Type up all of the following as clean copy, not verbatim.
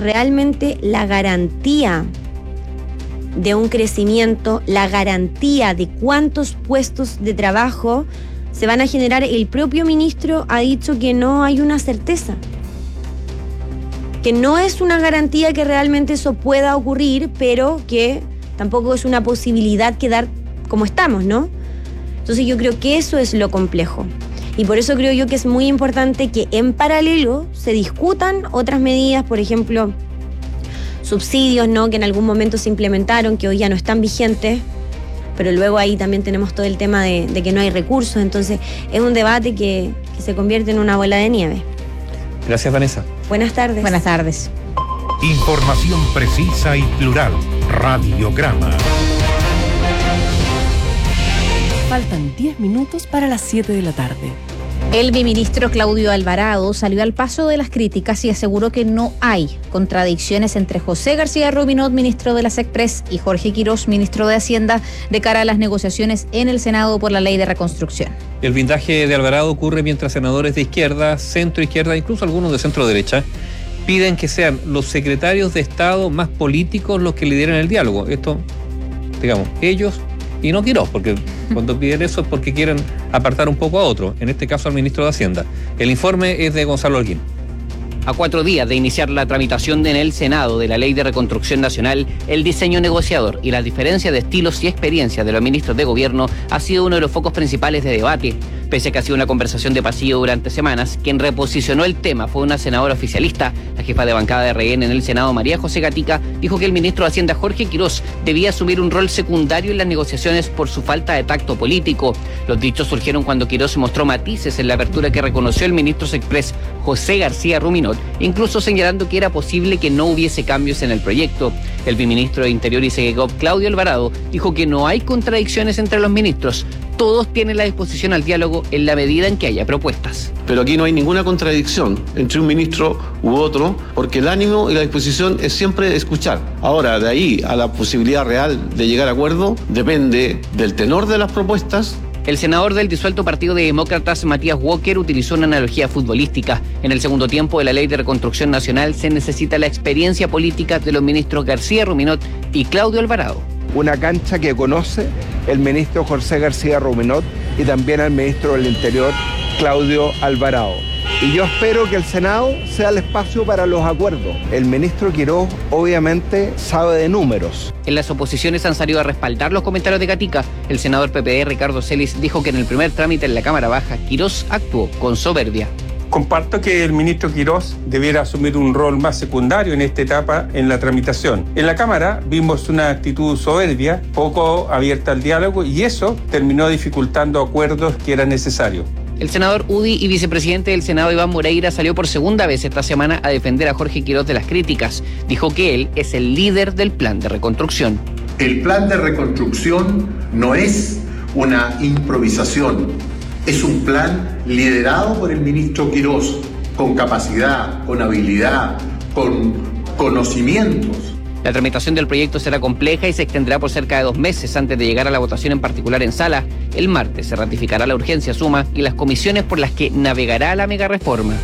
realmente la garantía de un crecimiento, la garantía de cuántos puestos de trabajo se van a generar. El propio ministro ha dicho que no hay una certeza, que no es una garantía que realmente eso pueda ocurrir, pero que tampoco es una posibilidad quedar como estamos, ¿no? Entonces yo creo que eso es lo complejo. Y por eso creo yo que es muy importante que en paralelo se discutan otras medidas, por ejemplo, subsidios, ¿no?, que en algún momento se implementaron, que hoy ya no están vigentes, pero luego ahí también tenemos todo el tema de que no hay recursos. Entonces es un debate que se convierte en una bola de nieve. Gracias, Vanessa. Buenas tardes. Buenas tardes. Información precisa y plural. Radiograma. Faltan 10 minutos para las 7 de la tarde. El biministro Claudio Alvarado salió al paso de las críticas y aseguró que no hay contradicciones entre José García Ruminot, ministro de la SECPRES, y Jorge Quirós, ministro de Hacienda, de cara a las negociaciones en el Senado por la Ley de Reconstrucción. El blindaje de Alvarado ocurre mientras senadores de izquierda, centro izquierda, incluso algunos de centro derecha, piden que sean los secretarios de Estado más políticos los que lideren el diálogo. Esto, digamos, ellos y no Quirós, porque cuando piden eso es porque quieren apartar un poco a otro, en este caso al ministro de Hacienda. El informe es de Gonzalo Holguín. A 4 días de iniciar la tramitación en el Senado de la Ley de Reconstrucción Nacional, el diseño negociador y la diferencia de estilos y experiencias de los ministros de gobierno ha sido uno de los focos principales de debate. Pese a que ha sido una conversación de pasillo durante semanas, quien reposicionó el tema fue una senadora oficialista. La jefa de bancada de RN en el Senado, María José Gatica, dijo que el ministro de Hacienda, Jorge Quirós, debía asumir un rol secundario en las negociaciones por su falta de tacto político. Los dichos surgieron cuando Quirós mostró matices en la apertura que reconoció el ministro SECPRES, José García Ruminot, incluso señalando que era posible que no hubiese cambios en el proyecto. El viceministro de Interior y Segegov, Claudio Alvarado, dijo que no hay contradicciones entre los ministros. Todos tienen la disposición al diálogo en la medida en que haya propuestas. Pero aquí no hay ninguna contradicción entre un ministro u otro, porque el ánimo y la disposición es siempre escuchar. Ahora, de ahí a la posibilidad real de llegar a acuerdo, depende del tenor de las propuestas. El senador del disuelto Partido de Demócratas, Matías Walker, utilizó una analogía futbolística. En el segundo tiempo de la Ley de Reconstrucción Nacional se necesita la experiencia política de los ministros García Ruminot y Claudio Alvarado. Una cancha que conoce el ministro José García Ruminot y también al ministro del Interior, Claudio Alvarado. Y yo espero que el Senado sea el espacio para los acuerdos. El ministro Quirós obviamente sabe de números. En las oposiciones han salido a respaldar los comentarios de Gatica. El senador PPD, Ricardo Celis, dijo que en el primer trámite en la Cámara Baja, Quirós actuó con soberbia. Comparto que el ministro Quirós debiera asumir un rol más secundario en esta etapa en la tramitación. En la Cámara vimos una actitud soberbia, poco abierta al diálogo, y eso terminó dificultando acuerdos que eran necesarios. El senador UDI y vicepresidente del Senado, Iván Moreira, salió por segunda vez esta semana a defender a Jorge Quirós de las críticas. Dijo que él es el líder del plan de reconstrucción. El plan de reconstrucción no es una improvisación, es un plan liderado por el ministro Quirós, con capacidad, con habilidad, con conocimientos. La tramitación del proyecto será compleja y se extenderá por cerca de 2 meses antes de llegar a la votación en particular en sala. El martes se ratificará la urgencia suma y las comisiones por las que navegará la megareforma.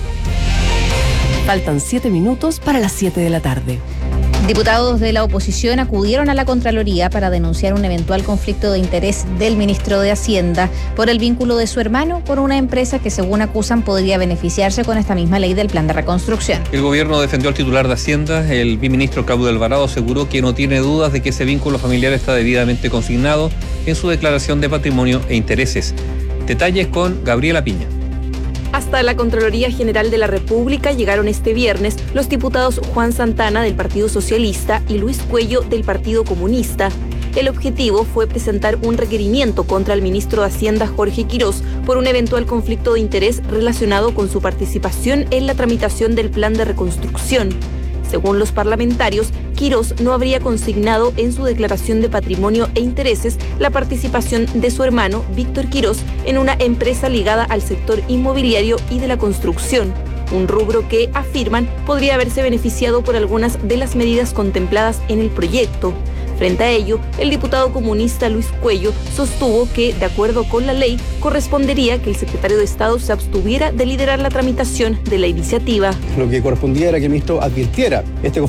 Faltan 7 minutos para las 7 de la tarde. Diputados de la oposición acudieron a la Contraloría para denunciar un eventual conflicto de interés del ministro de Hacienda por el vínculo de su hermano con una empresa que, según acusan, podría beneficiarse con esta misma ley del plan de reconstrucción. El gobierno defendió al titular de Hacienda. El viceministro Claudio Alvarado aseguró que no tiene dudas de que ese vínculo familiar está debidamente consignado en su declaración de patrimonio e intereses. Detalles con Gabriela Piña. Hasta la Contraloría General de la República llegaron este viernes los diputados Juan Santana del Partido Socialista y Luis Cuello del Partido Comunista. El objetivo fue presentar un requerimiento contra el ministro de Hacienda, Jorge Quirós, por un eventual conflicto de interés relacionado con su participación en la tramitación del plan de reconstrucción. Según los parlamentarios, Quirós no habría consignado en su declaración de patrimonio e intereses la participación de su hermano, Víctor Quirós, en una empresa ligada al sector inmobiliario y de la construcción, un rubro que, afirman, podría haberse beneficiado por algunas de las medidas contempladas en el proyecto. Frente a ello, el diputado comunista Luis Cuello sostuvo que, de acuerdo con la ley, correspondería que el secretario de Estado se abstuviera de liderar la tramitación de la iniciativa. Lo que correspondía era que el ministro advirtiera este